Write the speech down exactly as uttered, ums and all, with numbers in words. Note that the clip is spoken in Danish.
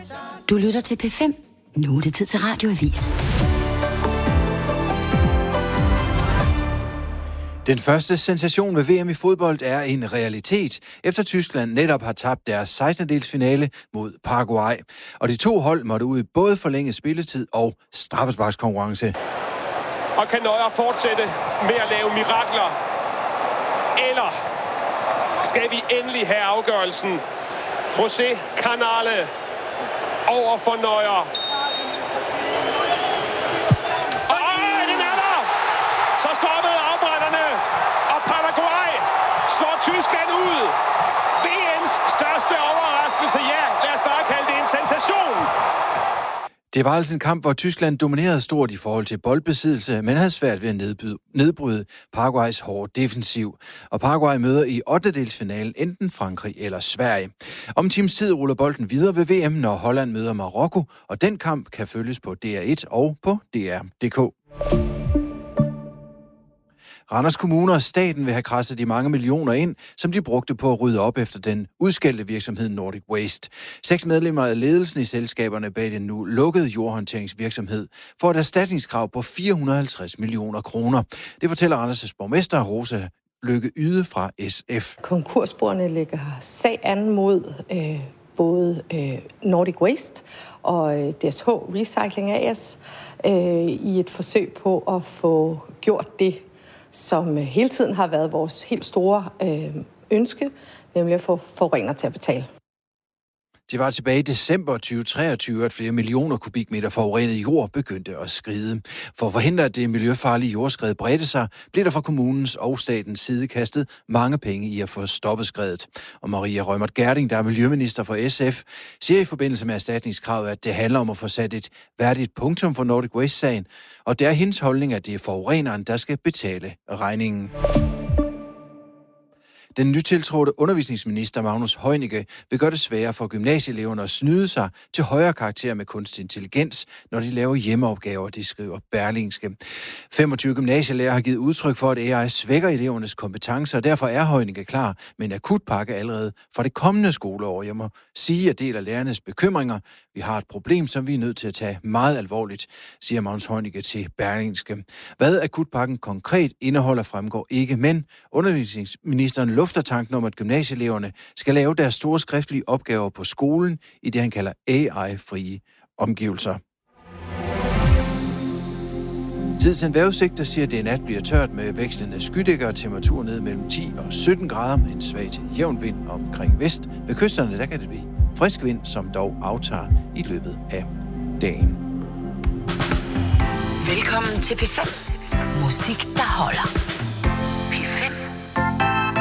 Du lytter til P fem. Nu er det tid til Radioavis. Den første sensation ved V M i fodbold er en realitet, efter Tyskland netop har tabt deres sekstendedelsfinale mod Paraguay. Og de to hold måtte ud i både forlænget spilletid og straffesparkskonkurrence. Og kan Neuer fortsætte med at lave mirakler? Eller skal vi endelig have afgørelsen? José Canale over for Neuer. Og øh, den er der! Så stoppede afbrænderne, og Paraguay slår Tyskland ud. V M's største overraskelse, ja, lad os bare kalde det en sensation. Det var altså en kamp, hvor Tyskland dominerede stort i forhold til boldbesiddelse, men havde svært ved at nedbryde, nedbryde Paraguays hårde defensiv. Og Paraguay møder i ottendedelsfinalen enten Frankrig eller Sverige. Om en times tid ruller bolden videre ved V M, når Holland møder Marokko, og den kamp kan følges på D R et og på D R punktum D K. Randers Kommune og staten vil have kradset de mange millioner ind, som de brugte på at rydde op efter den udskældte virksomhed Nordic Waste. Seks medlemmer af ledelsen i selskaberne bag den nu lukkede jordhåndteringsvirksomhed får et erstatningskrav på fire hundrede og halvtreds millioner kroner. Det fortæller Randers' borgmester Rosa Lykke Yde fra S F. Konkursboerne lægger sag an mod øh, både øh, Nordic Waste og øh, D S H Recycling A S øh, i et forsøg på at få gjort det, som hele tiden har været vores helt store øh, ønske, nemlig at få forurener til at betale. Det var tilbage i december tyve treogtyve, at flere millioner kubikmeter forurenet jord begyndte at skride. For at forhindre, at det miljøfarlige jordskred bredte sig, blev der fra kommunens og statens side kastet mange penge i at få stoppet skredet. Og Maria Reumert Gjerding, der er miljøminister for S F, siger i forbindelse med erstatningskravet, at det handler om at få sat et værdigt punktum for Nordic Waste-sagen, og det er hendes holdning, at det er forureneren, der skal betale regningen. Den nytiltrådte undervisningsminister Magnus Heunicke vil gøre det sværere for gymnasieeleverne at snyde sig til højere karakterer med kunstig intelligens, når de laver hjemmeopgaver, det skriver Berlingske. femogtyve gymnasielærer har givet udtryk for, at A I svækker elevernes kompetencer, og derfor er Heunicke klar med en akutpakke allerede fra det kommende skoleår. Jeg må sige, at deler lærernes bekymringer. Vi har et problem, som vi er nødt til at tage meget alvorligt, siger Magnus Heunicke til Berlingske. Hvad akutpakken konkret indeholder, fremgår ikke, men undervisningsministeren lufter tanken om, at gymnasieeleverne skal lave deres store skriftlige opgaver på skolen i det, han kalder A I-frie omgivelser. Tid til en vejrudsigt, der siger, at det i nat bliver tørt med vekslende skydækker og temperatur ned mellem ti og sytten grader med en svag til jævn vind omkring vest. Ved kysterne, der kan det blive frisk vind, som dog aftager i løbet af dagen. Velkommen til P fem. Musik, der holder.